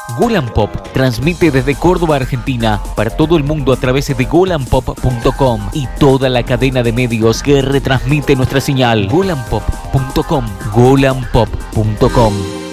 Golan Pop transmite desde Córdoba, Argentina, para todo el mundo a través de golanpop.com y toda la cadena de medios que retransmite nuestra señal. golanpop.com, golanpop.com.